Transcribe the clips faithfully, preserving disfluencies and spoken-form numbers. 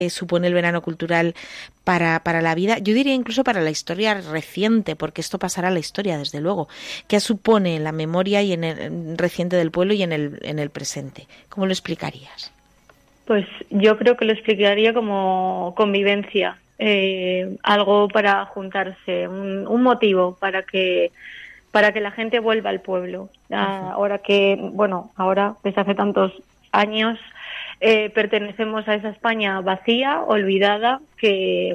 supone el verano cultural para, para la vida, yo diría incluso para la historia reciente, porque esto pasará a la historia, desde luego. ¿Qué supone en la memoria y en el reciente del pueblo y en el, en el presente? ¿Cómo lo explicarías? Pues yo creo que lo explicaría como convivencia, eh, algo para juntarse, un, un motivo para que para que la gente vuelva al pueblo. Uh-huh. Ahora que, bueno, ahora desde hace tantos años eh, pertenecemos a esa España vacía, olvidada, que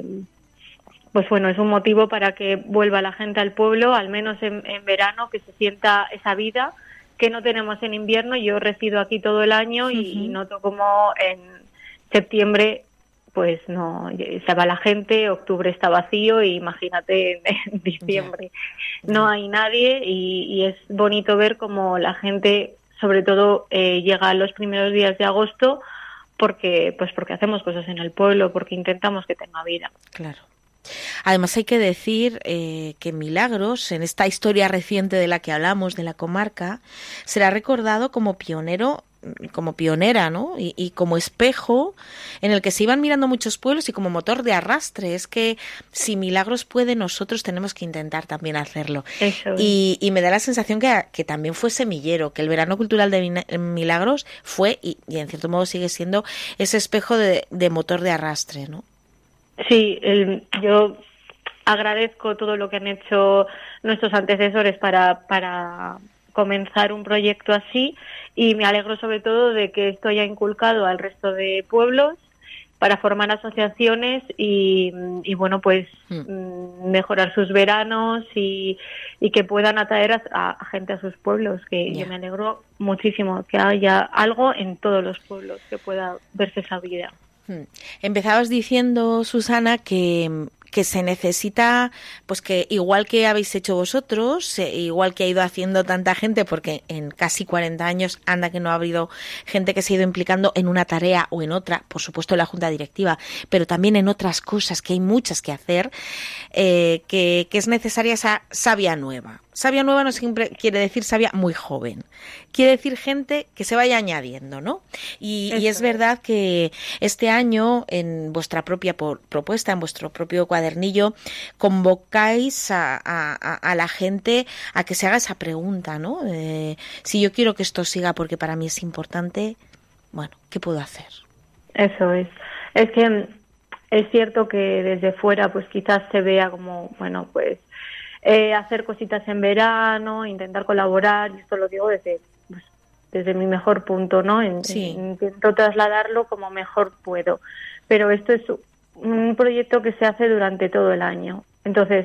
pues bueno, es un motivo para que vuelva la gente al pueblo, al menos en, en verano, que se sienta esa vida que no tenemos en invierno. Yo resido aquí todo el año. Uh-huh. y, y noto como en septiembre pues no se va la gente, octubre está vacío y imagínate en, en diciembre yeah. no hay nadie y, y es bonito ver cómo la gente sobre todo eh, llega los primeros días de agosto porque pues porque hacemos cosas en el pueblo, porque intentamos que tenga vida. Claro. Además hay que decir eh, que Milagros, en esta historia reciente de la que hablamos, de la comarca, será recordado como pionero, como pionera, ¿no? Y, y como espejo en el que se iban mirando muchos pueblos y como motor de arrastre. Es que si Milagros puede, nosotros tenemos que intentar también hacerlo. Eso es. Y, y me da la sensación que, que también fue semillero, que el verano cultural de Milagros fue, y, y en cierto modo sigue siendo, ese espejo de, de motor de arrastre, ¿no? Sí, el, yo agradezco todo lo que han hecho nuestros antecesores para, para comenzar un proyecto así y me alegro sobre todo de que esto haya inculcado al resto de pueblos para formar asociaciones y, y bueno, pues mm. mejorar sus veranos y, y que puedan atraer a, a gente a sus pueblos, que yeah. yo me alegro muchísimo que haya algo en todos los pueblos que pueda verse esa vida. Empezabas diciendo, Susana, que, que se necesita, pues que igual que habéis hecho vosotros, eh, igual que ha ido haciendo tanta gente, porque en casi cuarenta años anda que no ha habido gente que se ha ido implicando en una tarea o en otra, por supuesto en la junta directiva, pero también en otras cosas, que hay muchas que hacer, eh, que, que es necesaria esa savia nueva. Savia nueva no siempre quiere decir savia muy joven, quiere decir gente que se vaya añadiendo, ¿no? Y, y es verdad que este año, en vuestra propia por, propuesta, en vuestro propio cuadernillo, convocáis a, a, a la gente a que se haga esa pregunta, ¿no? Eh, si yo quiero que esto siga porque para mí es importante, bueno, ¿qué puedo hacer? Eso es. Es que es cierto que desde fuera pues quizás se vea como, bueno, pues Eh, hacer cositas en verano, intentar colaborar, y esto lo digo desde pues, desde mi mejor punto, ¿no? En, sí. en, intento trasladarlo como mejor puedo, pero esto es un proyecto que se hace durante todo el año, entonces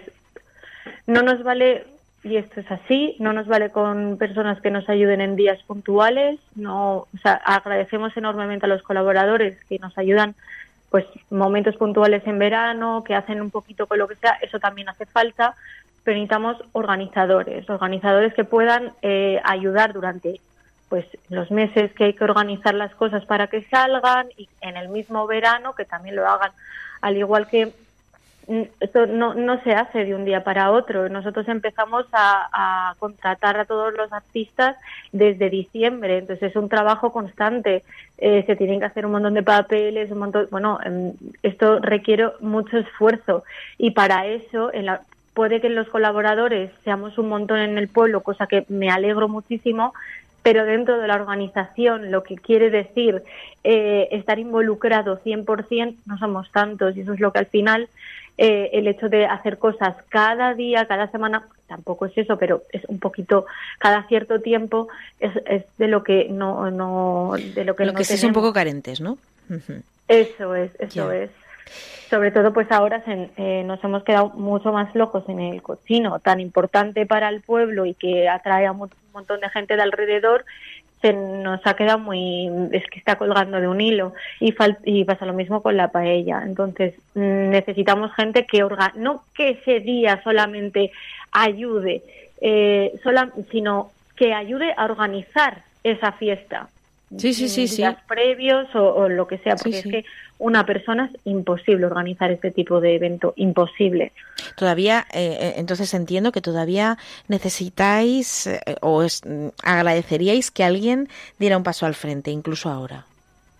no nos vale, y esto es así, no nos vale con personas que nos ayuden en días puntuales, no, o sea, agradecemos enormemente a los colaboradores que nos ayudan pues momentos puntuales en verano, que hacen un poquito con lo que sea, eso también hace falta, pero necesitamos organizadores, organizadores que puedan eh, ayudar durante pues los meses que hay que organizar las cosas para que salgan y en el mismo verano que también lo hagan, al igual que esto no, no se hace de un día para otro. Nosotros empezamos a, a contratar a todos los artistas desde diciembre, entonces es un trabajo constante, eh, se tienen que hacer un montón de papeles, un montón, bueno, eh, esto requiere mucho esfuerzo y para eso en la puede que los colaboradores seamos un montón en el pueblo, cosa que me alegro muchísimo, pero dentro de la organización, lo que quiere decir eh, estar involucrado cien por ciento, no somos tantos, y eso es lo que al final, eh, el hecho de hacer cosas cada día, cada semana, tampoco es eso, pero es un poquito cada cierto tiempo, es, es de lo que no, no de lo que lo no que sí es un poco carentes, ¿no? Uh-huh. Eso es, eso yeah. es. Sobre todo, pues ahora se, eh, nos hemos quedado mucho más flojos en el cochino, tan importante para el pueblo y que atrae a un montón de gente de alrededor, se nos ha quedado muy, es que está colgando de un hilo y, fal, y pasa lo mismo con la paella. Entonces necesitamos gente que orga, no que ese día solamente ayude, eh, sola, sino que ayude a organizar esa fiesta. Sí, sí, sí, días sí. previos o, o lo que sea, porque sí, sí. es que una persona es imposible organizar este tipo de evento, imposible. Todavía, eh, entonces entiendo que todavía necesitáis eh, o es, agradeceríais que alguien diera un paso al frente, incluso ahora.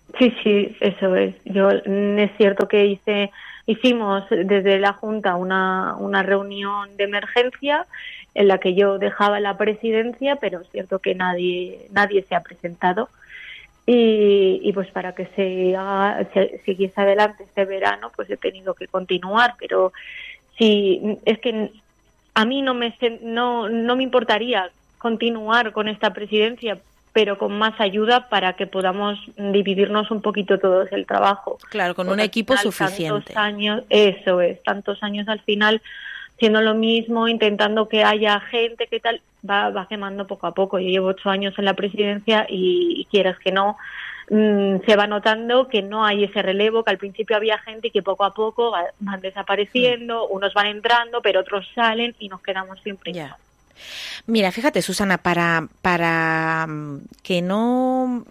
Sí, sí, eso es. Yo mm, es cierto que hice, hicimos desde la Junta una, una reunión de emergencia en la que yo dejaba la presidencia, pero es cierto que nadie, nadie se ha presentado. Y, y pues para que se haga, se siguiese adelante este verano, pues he tenido que continuar, pero sí, es que a mí no me no no me importaría continuar con esta presidencia, pero con más ayuda para que podamos dividirnos un poquito todos el trabajo. Claro, con un Porque al equipo final, suficiente. Tantos años, eso es, tantos años al final haciendo lo mismo, intentando que haya gente que tal, va, va quemando poco a poco. Yo llevo ocho años en la presidencia y, y quieras que no, mmm, se va notando que no hay ese relevo, que al principio había gente y que poco a poco va, van desapareciendo, mm. unos van entrando, pero otros salen y nos quedamos siempre. Ya. Mira, fíjate, Susana, para, para que no,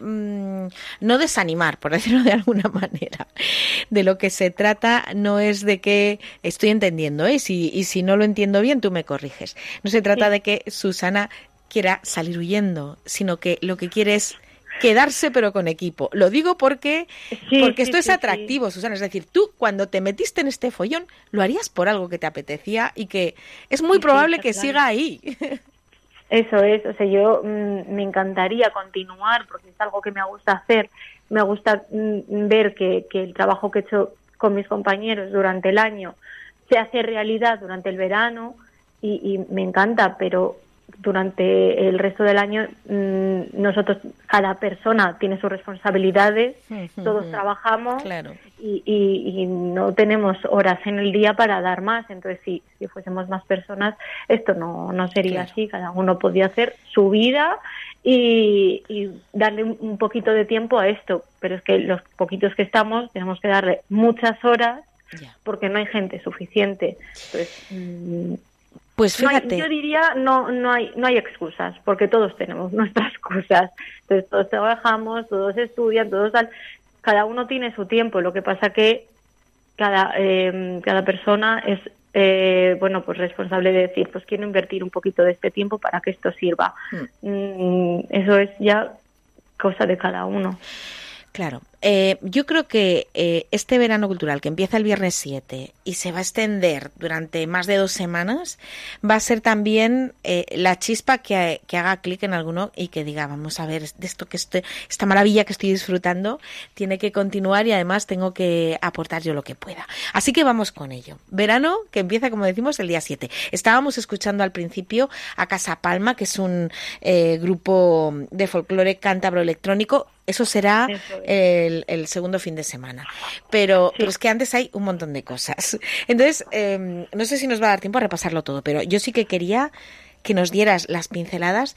no desanimar, por decirlo de alguna manera, de lo que se trata no es de que, estoy entendiendo, ¿eh? Si, y si no lo entiendo bien, tú me corriges. No se trata sí. de que Susana quiera salir huyendo, sino que lo que quiere es quedarse pero con equipo. Lo digo porque, sí, porque sí, esto sí, es atractivo, sí. Susana. Es decir, tú cuando te metiste en este follón lo harías por algo que te apetecía y que es muy sí, probable que claro. siga ahí. Eso es, o sea, yo mmm, me encantaría continuar porque es algo que me gusta hacer. Me gusta mmm, ver que, que el trabajo que he hecho con mis compañeros durante el año se hace realidad durante el verano y, y me encanta, pero durante el resto del año mmm, nosotros, cada persona tiene sus responsabilidades, uh-huh, todos uh-huh. trabajamos claro. y, y, y no tenemos horas en el día para dar más, entonces si, si fuésemos más personas esto no, no sería claro. así, cada uno podía hacer su vida y, y darle un, un poquito de tiempo a esto, pero es que los poquitos que estamos tenemos que darle muchas horas yeah. porque no hay gente suficiente, entonces mmm, Pues fíjate. No hay, yo diría no no hay no hay excusas porque todos tenemos nuestras cosas, entonces todos trabajamos, todos estudian, todos tal, cada uno tiene su tiempo, lo que pasa que cada eh, cada persona es eh, bueno pues responsable de decir pues quiero invertir un poquito de este tiempo para que esto sirva, mm. Mm, eso es ya cosa de cada uno. Claro, eh, yo creo que eh, este verano cultural que empieza el viernes siete y se va a extender durante más de dos semanas va a ser también eh, la chispa que, que haga clic en alguno y que diga, vamos a ver, de esto que estoy, esta maravilla que estoy disfrutando tiene que continuar y además tengo que aportar yo lo que pueda. Así que vamos con ello. Verano que empieza, como decimos, el día siete. Estábamos escuchando al principio a Casa Palma, que es un eh, grupo de folclore cántabro electrónico. Eso será el, el segundo fin de semana. Pero, sí. pero es que antes hay un montón de cosas. Entonces, eh, no sé si nos va a dar tiempo a repasarlo todo, pero yo sí que quería que nos dieras las pinceladas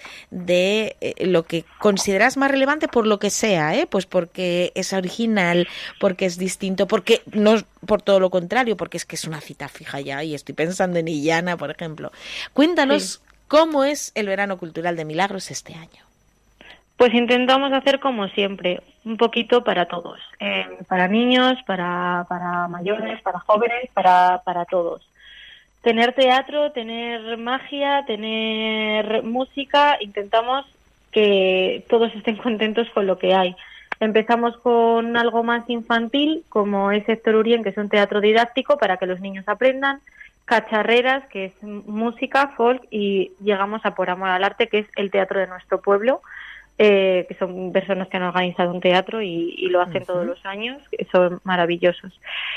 de eh, lo que consideras más relevante por lo que sea, ¿eh? Pues porque es original, porque es distinto, porque no por todo lo contrario, porque es que es una cita fija ya y estoy pensando en Illana, por ejemplo. Cuéntanos sí. cómo es el verano cultural de Milagros este año. Pues intentamos hacer como siempre, un poquito para todos, eh, para niños, para, para mayores, para jóvenes, para, para todos. Tener teatro, tener magia, tener música, intentamos que todos estén contentos con lo que hay. Empezamos con algo más infantil, como es Héctor Urien, que es un teatro didáctico para que los niños aprendan, Cacharreras, que es música, folk, y llegamos a Por Amor al Arte, que es el teatro de nuestro pueblo, Eh, que son personas que han organizado un teatro y, y lo hacen uh-huh. todos los años, que son maravillosos.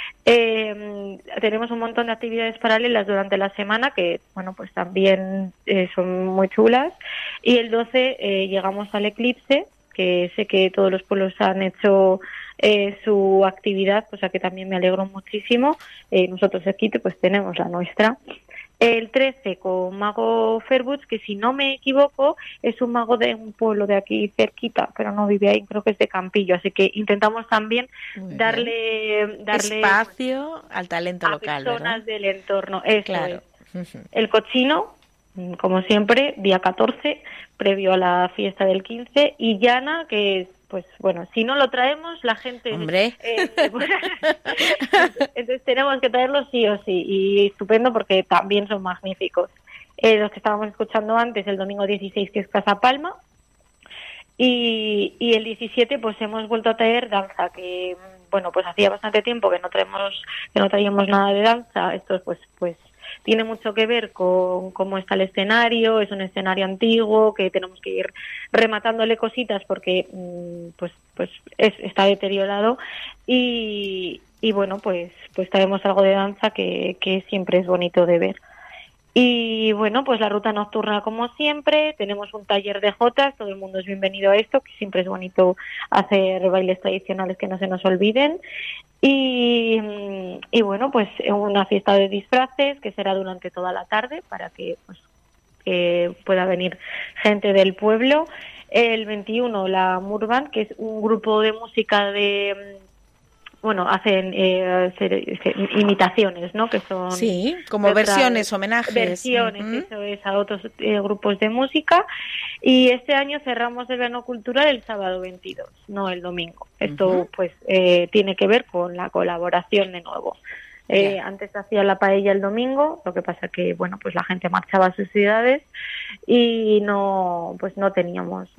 Eh, tenemos un montón de actividades paralelas durante la semana que, bueno, pues también eh, son muy chulas. Y el doce eh, llegamos al Eclipse, que sé que todos los pueblos han hecho eh, su actividad, o sea que también me alegro muchísimo. Eh, nosotros aquí pues tenemos la nuestra. El trece con Mago Fairwoods, que si no me equivoco es un mago de un pueblo de aquí cerquita, pero no vive ahí, creo que es de Campillo, así que intentamos también darle, darle espacio pues, al talento a local, personas ¿verdad? del entorno. Eso claro. es. Uh-huh. El cochino, como siempre, día catorce, previo a la fiesta del quince, y Llana, que es pues bueno, si no lo traemos, la gente... ¡Hombre! Eh, entonces tenemos que traerlos sí o sí, y estupendo porque también son magníficos. Eh, los que estábamos escuchando antes, el domingo dieciséis, que es Casa Palma, Y, y el diecisiete pues hemos vuelto a traer danza, que bueno, pues hacía bastante tiempo que no traemos, que no traíamos nada de danza. Esto pues pues tiene mucho que ver con cómo está el escenario. Es un escenario antiguo que tenemos que ir rematándole cositas porque pues pues es, está deteriorado y, y bueno, pues pues traemos algo de danza que, que siempre es bonito de ver. Y bueno, pues la ruta nocturna como siempre, tenemos un taller de jotas, todo el mundo es bienvenido a esto, que siempre es bonito hacer bailes tradicionales que no se nos olviden. Y, y bueno, pues una fiesta de disfraces que será durante toda la tarde para que pues que pueda venir gente del pueblo. El veintiuno la Murban, que es un grupo de música de... bueno, hacen eh, ser, ser, imitaciones, ¿no? Que son sí, como versiones, homenajes. Versiones, uh-huh. Eso es, a otros eh, grupos de música. Y este año cerramos el verano cultural el sábado veintidós, no el domingo. Esto, uh-huh. pues, eh, tiene que ver con la colaboración de nuevo. Eh, yeah. Antes hacía la paella el domingo, lo que pasa que, bueno, pues la gente marchaba a sus ciudades y no, pues no teníamos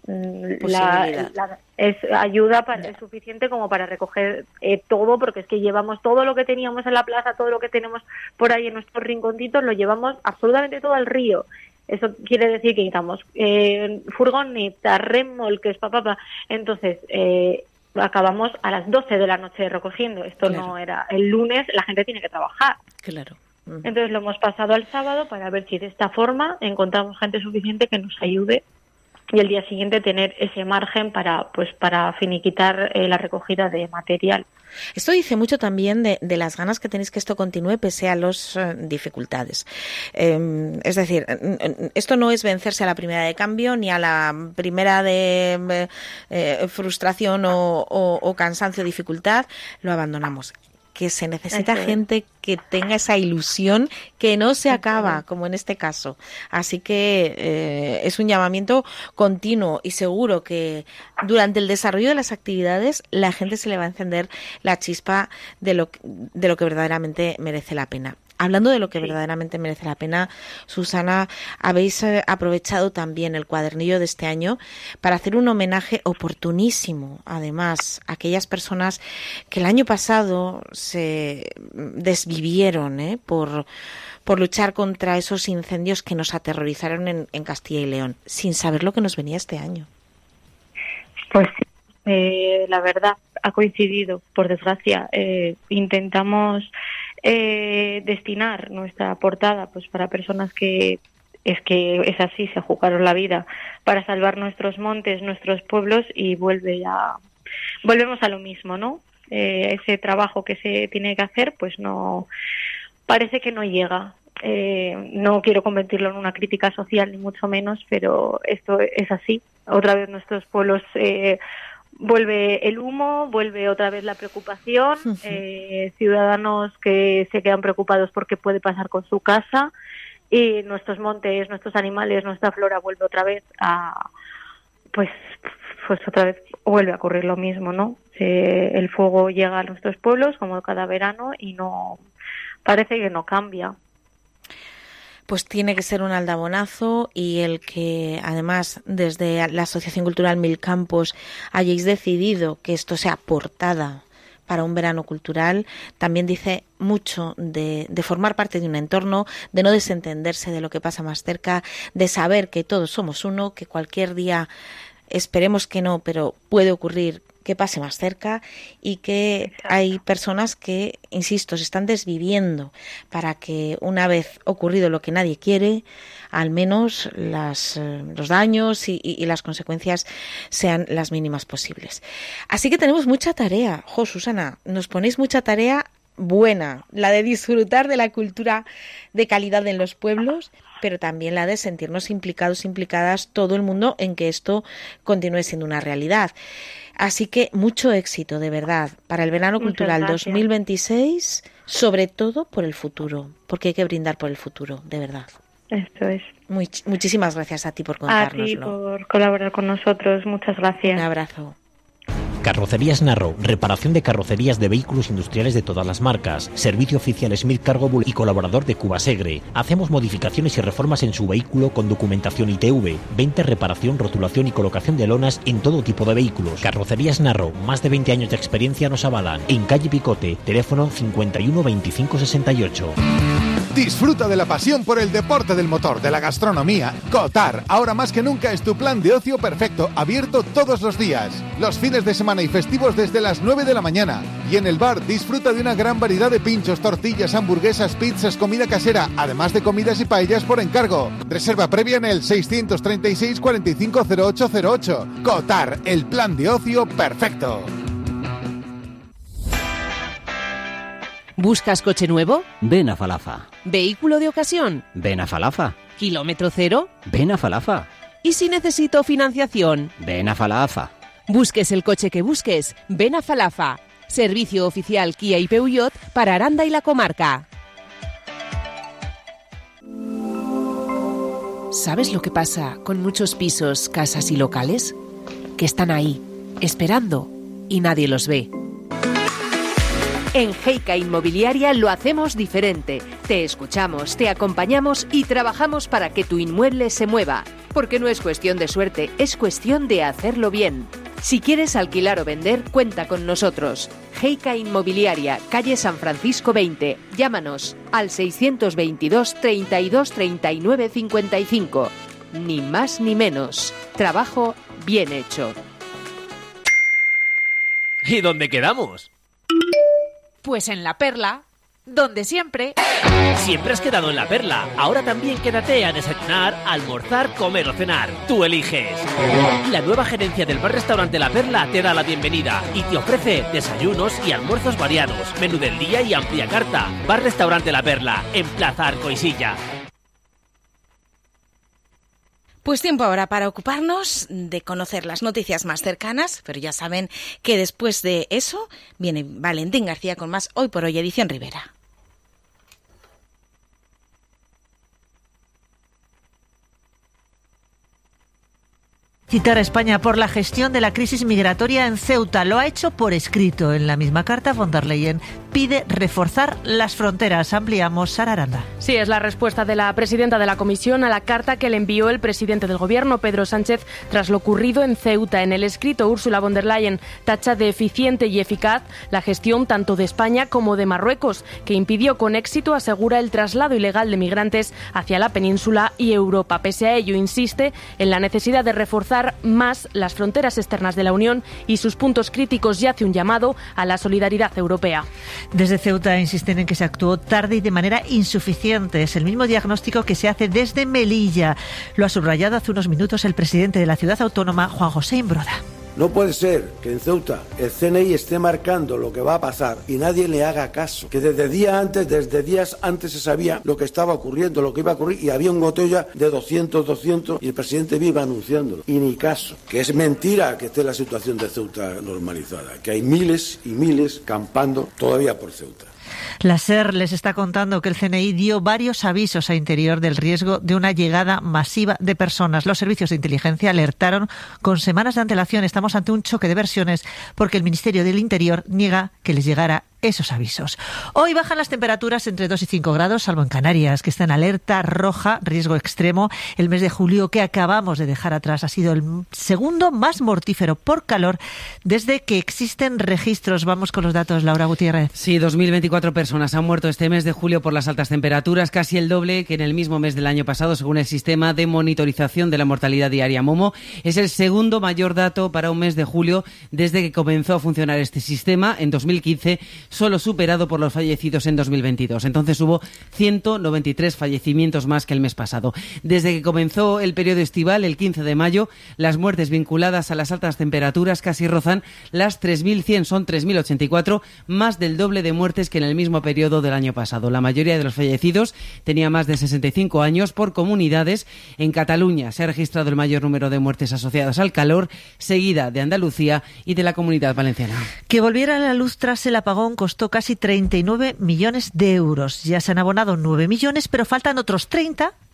la, la es ayuda para, yeah. es suficiente como para recoger eh, todo, porque es que llevamos todo lo que teníamos en la plaza, todo lo que tenemos por ahí en nuestros rinconcitos, lo llevamos absolutamente todo al río. Eso quiere decir que necesitamos eh, furgoneta, remolques, papá, papá. Entonces, eh, acabamos a las doce de la noche recogiendo. Esto claro. No era el lunes, la gente tiene que trabajar. Claro. Uh-huh. Entonces lo hemos pasado al sábado para ver si de esta forma encontramos gente suficiente que nos ayude y el día siguiente tener ese margen para pues para finiquitar eh, la recogida de material. Esto dice mucho también de, de las ganas que tenéis que esto continúe pese a las uh, dificultades. Eh, es decir, esto no es vencerse a la primera de cambio ni a la primera de eh, frustración o, o, o cansancio o dificultad, lo abandonamos. Que se necesita Eso gente es. que tenga esa ilusión que no se acaba, como en este caso. Así que eh, es un llamamiento continuo y seguro que durante el desarrollo de las actividades la gente se le va a encender la chispa de lo, de lo que verdaderamente merece la pena. Hablando de lo que sí. verdaderamente merece la pena, Susana, habéis eh, aprovechado también el cuadernillo de este año para hacer un homenaje oportunísimo, además, a aquellas personas que el año pasado se desvivieron ¿eh? por, por luchar contra esos incendios que nos aterrorizaron en, en Castilla y León, sin saber lo que nos venía este año. Pues sí, eh, la verdad, ha coincidido, por desgracia. Eh, intentamos... Eh, destinar nuestra portada pues para personas que es que es así, se jugaron la vida para salvar nuestros montes, nuestros pueblos y vuelve a volvemos a lo mismo, ¿no? Eh, ese trabajo que se tiene que hacer pues no parece que no llega. Eh, no quiero convertirlo en una crítica social ni mucho menos, pero esto es así. Otra vez nuestros pueblos eh, vuelve el humo, vuelve otra vez la preocupación, uh-huh. eh, ciudadanos que se quedan preocupados por qué puede pasar con su casa y nuestros montes, nuestros animales, nuestra flora vuelve otra vez a, pues, pues otra vez vuelve a ocurrir lo mismo, ¿no? Eh, el fuego llega a nuestros pueblos como cada verano y no parece que no cambia. Pues tiene que ser un aldabonazo y el que además desde la Asociación Cultural Mil Campos hayáis decidido que esto sea portada para un verano cultural también dice mucho de, de formar parte de un entorno, de no desentenderse de lo que pasa más cerca, de saber que todos somos uno, que cualquier día, esperemos que no, pero puede ocurrir que pase más cerca y que Exacto. hay personas que, insisto, se están desviviendo para que una vez ocurrido lo que nadie quiere, al menos las, eh, los daños y, y, y las consecuencias sean las mínimas posibles. Así que tenemos mucha tarea. Jo, Susana, nos ponéis mucha tarea buena, la de disfrutar de la cultura de calidad en los pueblos, pero también la de sentirnos implicados, implicadas todo el mundo en que esto continúe siendo una realidad. Así que mucho éxito, de verdad, para el verano cultural dos mil veintiséis, sobre todo por el futuro, porque hay que brindar por el futuro, de verdad. Esto es. Muy, muchísimas gracias a ti por contárnoslo. A ti por colaborar con nosotros, muchas gracias. Un abrazo. Carrocerías Narro, reparación de carrocerías de vehículos industriales de todas las marcas. Servicio oficial Smith Cargo Bull y colaborador de Cubasegre. Hacemos modificaciones y reformas en su vehículo con documentación I T V. Venta, reparación, rotulación y colocación de lonas en todo tipo de vehículos. Carrocerías Narro, más de veinte años de experiencia nos avalan. En calle Picote, teléfono cincuenta y uno veinticinco sesenta y ocho. Disfruta de la pasión por el deporte del motor, de la gastronomía. Cotar, ahora más que nunca es tu plan de ocio perfecto, abierto todos los días. Los fines de semana y festivos desde las nueve de la mañana. Y en el bar disfruta de una gran variedad de pinchos, tortillas, hamburguesas, pizzas, comida casera, además de comidas y paellas por encargo. Reserva previa en el seiscientos treinta y seis cuarenta y cinco cero ocho cero ocho. Cotar, el plan de ocio perfecto. ¿Buscas coche nuevo? Ven a Falafa. ¿Vehículo de ocasión? Ven a Falafa. ¿Kilómetro cero? Ven a Falafa. ¿Y si necesito financiación? Ven a Falafa. Busques el coche que busques, ven a Falafa. Servicio oficial Kia y Peugeot para Aranda y la comarca. ¿Sabes lo que pasa con muchos pisos, casas y locales? Que están ahí, esperando, y nadie los ve. En Heika Inmobiliaria lo hacemos diferente. Te escuchamos, te acompañamos y trabajamos para que tu inmueble se mueva. Porque no es cuestión de suerte, es cuestión de hacerlo bien. Si quieres alquilar o vender, cuenta con nosotros. Heika Inmobiliaria, calle San Francisco veinte. Llámanos al seiscientos veintidós treinta y dos treinta y nueve cincuenta y cinco. Ni más ni menos. Trabajo bien hecho. ¿Y dónde quedamos? Pues en La Perla, donde siempre... Siempre has quedado en La Perla. Ahora también quédate a desayunar, almorzar, comer o cenar. Tú eliges. La nueva gerencia del bar-restaurante La Perla te da la bienvenida y te ofrece desayunos y almuerzos variados, menú del día y amplia carta. Bar-restaurante La Perla, en Plaza Arcoisilla. Pues tiempo ahora para ocuparnos de conocer las noticias más cercanas, pero ya saben que después de eso viene Valentín García con más Hoy por Hoy, edición Rivera. Citar a España por la gestión de la crisis migratoria en Ceuta. Lo ha hecho por escrito. En la misma carta, von der Leyen pide reforzar las fronteras. Ampliamos, Sara Aranda. Sí, es la respuesta de la presidenta de la Comisión a la carta que le envió el presidente del Gobierno, Pedro Sánchez, tras lo ocurrido en Ceuta. En el escrito, Ursula von der Leyen tacha de eficiente y eficaz la gestión tanto de España como de Marruecos, que impidió con éxito, asegura, el traslado ilegal de migrantes hacia la península y Europa. Pese a ello, insiste en la necesidad de reforzar más las fronteras externas de la Unión y sus puntos críticos, y hace un llamado a la solidaridad europea. Desde Ceuta insisten en que se actuó tarde y de manera insuficiente. Es el mismo diagnóstico que se hace desde Melilla. Lo ha subrayado hace unos minutos el presidente de la ciudad autónoma, Juan José Imbroda. No puede ser que en Ceuta el C N I esté marcando lo que va a pasar y nadie le haga caso. Que desde días antes, desde días antes se sabía lo que estaba ocurriendo, lo que iba a ocurrir, y había un goteo ya de doscientos, doscientos y el presidente viva anunciándolo. Y ni caso. Que es mentira que esté la situación de Ceuta normalizada. Que hay miles y miles campando todavía por Ceuta. La SER les está contando que el C N I dio varios avisos a Interior del riesgo de una llegada masiva de personas. Los servicios de inteligencia alertaron con semanas de antelación. Estamos ante un choque de versiones porque el Ministerio del Interior niega que les llegara esos avisos. Hoy bajan las temperaturas entre dos y cinco grados, salvo en Canarias, que está en alerta roja, riesgo extremo. El mes de julio que acabamos de dejar atrás ha sido el segundo más mortífero por calor desde que existen registros. Vamos con los datos, Laura Gutiérrez. Sí, dos mil veinticuatro personas han muerto este mes de julio por las altas temperaturas, casi el doble que en el mismo mes del año pasado, según el sistema de monitorización de la mortalidad diaria Momo. Es el segundo mayor dato para un mes de julio desde que comenzó a funcionar este sistema en dos mil quince, solo superado por los fallecidos en dos mil veintidós. Entonces hubo ciento noventa y tres fallecimientos más que el mes pasado. Desde que comenzó el periodo estival, el quince de mayo, las muertes vinculadas a las altas temperaturas casi rozan las tres mil cien, son tres mil ochenta y cuatro, más del doble de muertes que en el mismo periodo del año pasado. La mayoría de los fallecidos tenía más de sesenta y cinco años. Por comunidades, en Cataluña se ha registrado el mayor número de muertes asociadas al calor, seguida de Andalucía y de la Comunidad Valenciana. Que volviera a la luz tras el apagón costó casi treinta y nueve millones de euros. Ya se han abonado nueve millones, pero faltan otros treinta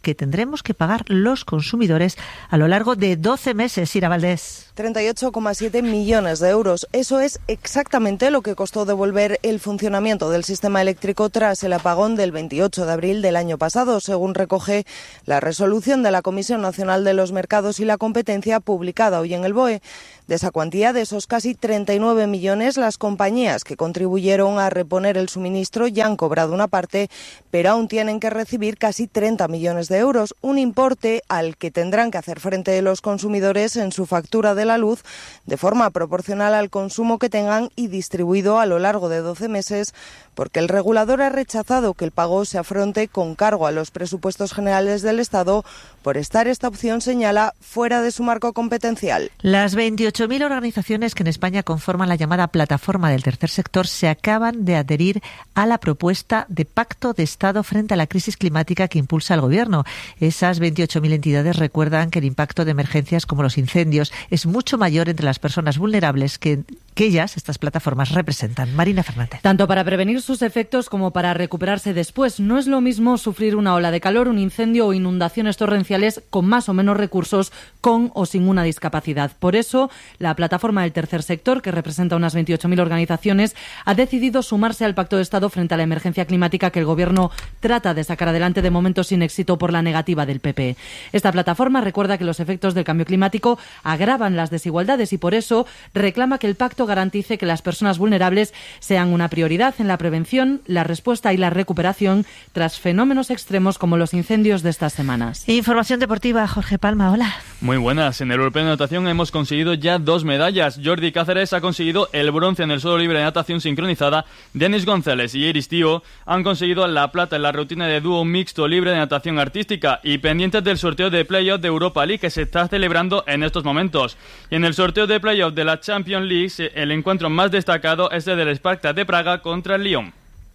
que tendremos que pagar los consumidores a lo largo de doce meses. Ira Valdés. treinta y ocho coma siete millones de euros. Eso es exactamente lo que costó devolver el funcionamiento del sistema eléctrico tras el apagón del veintiocho de abril del año pasado, según recoge la resolución de la Comisión Nacional de los Mercados y la Competencia publicada hoy en el B O E. De esa cuantía, de esos casi treinta y nueve millones, las compañías que contribuyeron a reponer el suministro ya han cobrado una parte, pero aún tienen que recibir casi treinta millones de euros, un importe al que tendrán que hacer frente los consumidores en su factura de la luz de forma proporcional al consumo que tengan y distribuido a lo largo de doce meses, porque el regulador ha rechazado que el pago se afronte con cargo a los presupuestos generales del Estado por estar esta opción, señala, fuera de su marco competencial. Las veintiocho mil organizaciones que en España conforman la llamada plataforma del tercer sector se acaban de adherir a la propuesta de pacto de Estado frente a la crisis climática que impulsa el Gobierno. Esas veintiocho mil entidades recuerdan que el impacto de emergencias como los incendios es mucho mayor entre las personas vulnerables que, que ellas, estas plataformas, representan. Marina Fernández. Tanto para prevenir sus efectos como para recuperarse después. No es lo mismo sufrir una ola de calor, un incendio o inundaciones torrenciales con más o menos recursos, con o sin una discapacidad. Por eso, la plataforma del tercer sector, que representa unas veintiocho mil organizaciones, ha decidido sumarse al Pacto de Estado frente a la emergencia climática que el Gobierno trata de sacar adelante, de momento sin éxito por la negativa del P P. Esta plataforma recuerda que los efectos del cambio climático agravan las desigualdades y por eso reclama que el pacto garantice que las personas vulnerables sean una prioridad en la prevención, la respuesta y la recuperación tras fenómenos extremos como los incendios de estas semanas. Información deportiva, Jorge Palma, hola. Muy buenas. En el Europeo de Natación hemos conseguido ya dos medallas. Jordi Cáceres ha conseguido el bronce en el suelo libre de natación sincronizada. Denis González y Iris Tío han conseguido la plata en la rutina de dúo mixto libre de natación artística y pendientes del sorteo de playoff de Europa League que se está celebrando en estos momentos. Y en el sorteo de playoff de la Champions League, el encuentro más destacado es el del Sparta de Praga contra el Lyon.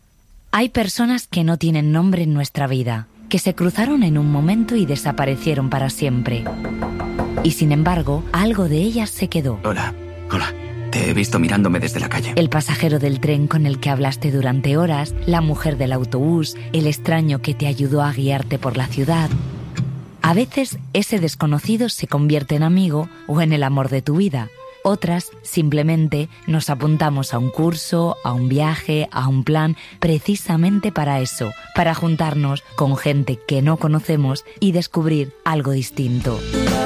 Hay personas que no tienen nombre en nuestra vida, que se cruzaron en un momento y desaparecieron para siempre. Y sin embargo, algo de ellas se quedó. Hola, hola. Te he visto mirándome desde la calle. El pasajero del tren con el que hablaste durante horas, la mujer del autobús, el extraño que te ayudó a guiarte por la ciudad. A veces, ese desconocido se convierte en amigo o en el amor de tu vida. Otras, simplemente, nos apuntamos a un curso, a un viaje, a un plan, precisamente para eso, para juntarnos con gente que no conocemos y descubrir algo distinto.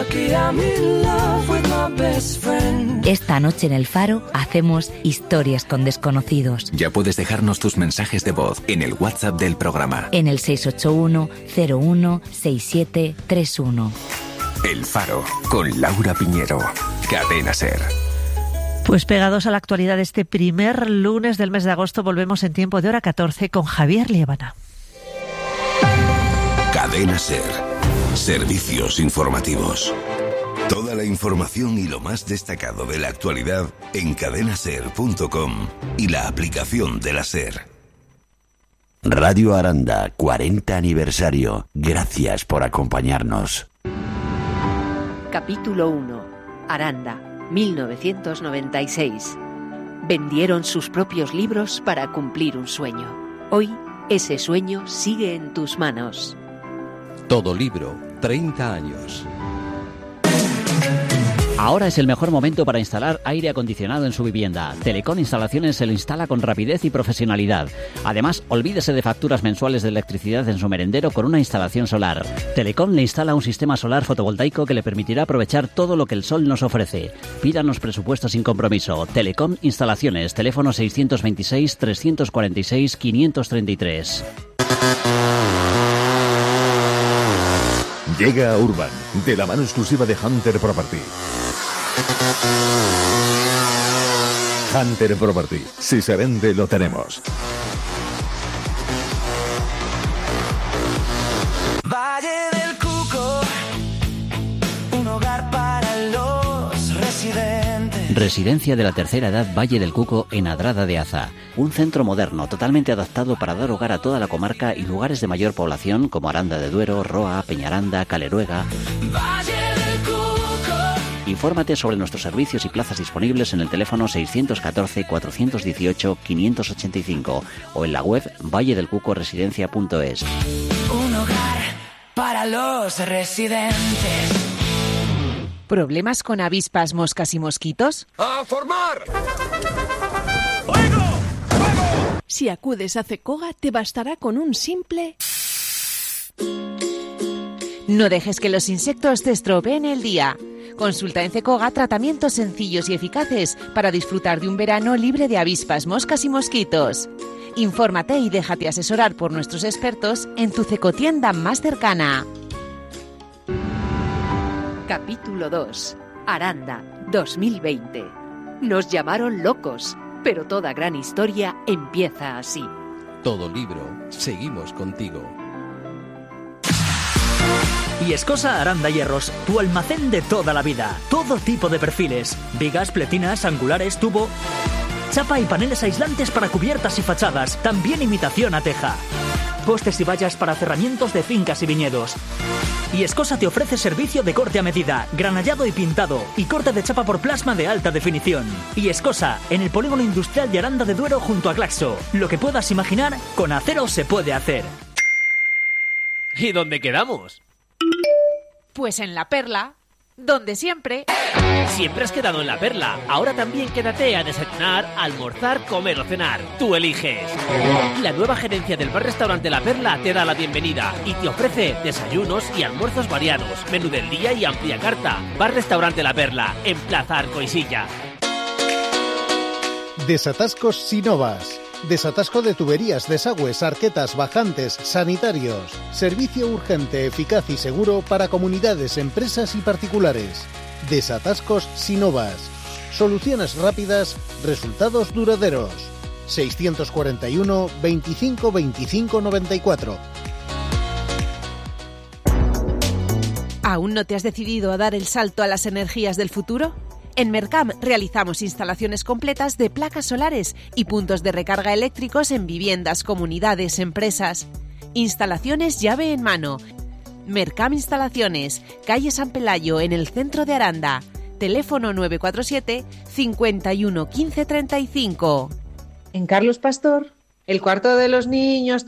Esta noche en El Faro hacemos historias con desconocidos. Ya puedes dejarnos tus mensajes de voz en el WhatsApp del programa. En el seis ocho uno cero uno seis siete tres uno. El Faro, con Laura Piñero. Cadena SER. Pues pegados a la actualidad, este primer lunes del mes de agosto volvemos en tiempo de hora catorce con Javier Liébana. Cadena SER. Servicios informativos. Toda la información y lo más destacado de la actualidad en cadena ser punto com y la aplicación de la SER. Radio Aranda, cuarenta aniversario. Gracias por acompañarnos. Capítulo uno. Aranda, mil novecientos noventa y seis. Vendieron sus propios libros para cumplir un sueño. Hoy, ese sueño sigue en tus manos. Todo libro, treinta años. Ahora es el mejor momento para instalar aire acondicionado en su vivienda. Telecom Instalaciones se lo instala con rapidez y profesionalidad. Además, olvídese de facturas mensuales de electricidad en su merendero con una instalación solar. Telecom le instala un sistema solar fotovoltaico que le permitirá aprovechar todo lo que el sol nos ofrece. Pídanos presupuesto sin compromiso. Telecom Instalaciones, teléfono seiscientos veintiséis, trescientos cuarenta y seis, quinientos treinta y tres. Llega a Urban, de la mano exclusiva de Hunter Property. Hunter Property. Si se vende, lo tenemos. Valle del Cuco, un hogar para los residentes. Residencia de la tercera edad Valle del Cuco en Adrada de Aza. Un centro moderno totalmente adaptado para dar hogar a toda la comarca y lugares de mayor población como Aranda de Duero, Roa, Peñaranda, Caleruega. Valle del Cuco. Infórmate sobre nuestros servicios y plazas disponibles en el teléfono seiscientos catorce, cuatrocientos dieciocho, quinientos ochenta y cinco o en la web valle del cuco residencia punto es. Un hogar para los residentes. ¿Problemas con avispas, moscas y mosquitos? ¡A formar! Si acudes a Cecoga, te bastará con un simple... No dejes que los insectos te estropeen el día. Consulta en Cecoga tratamientos sencillos y eficaces para disfrutar de un verano libre de avispas, moscas y mosquitos. Infórmate y déjate asesorar por nuestros expertos en tu Cecotienda más cercana. Capítulo dos. Aranda, dos mil veinte. Nos llamaron locos, pero toda gran historia empieza así. Todo libro, seguimos contigo. Viescosa Aranda Hierros, tu almacén de toda la vida. Todo tipo de perfiles, vigas, pletinas, angulares, tubo, chapa y paneles aislantes para cubiertas y fachadas, también imitación a teja. Postes y vallas para cerramientos de fincas y viñedos. Viescosa te ofrece servicio de corte a medida, granallado y pintado, y corte de chapa por plasma de alta definición. Viescosa, en el polígono industrial de Aranda de Duero junto a Glaxo. Lo que puedas imaginar, con acero se puede hacer. ¿Y dónde quedamos? Pues en La Perla, donde siempre... Siempre has quedado en La Perla. Ahora también quédate a desayunar, almorzar, comer o cenar. Tú eliges. La nueva gerencia del bar-restaurante La Perla te da la bienvenida y te ofrece desayunos y almuerzos variados, menú del día y amplia carta. Bar-restaurante La Perla, en Plaza Arcoisilla. Desatascos Sinovas. Desatasco de tuberías, desagües, arquetas, bajantes, sanitarios. Servicio urgente, eficaz y seguro para comunidades, empresas y particulares. Desatascos Sinovas. Soluciones rápidas, resultados duraderos. seiscientos cuarenta y uno, veinticinco, veinticinco, noventa y cuatro. ¿Aún no te has decidido a dar el salto a las energías del futuro? En Mercam realizamos instalaciones completas de placas solares y puntos de recarga eléctricos en viviendas, comunidades, empresas. Instalaciones llave en mano. Mercam Instalaciones, calle San Pelayo, en el centro de Aranda. Teléfono nueve cuatro siete, cincuenta y uno, quince, treinta y cinco. En Carlos Pastor, el cuarto de los niños...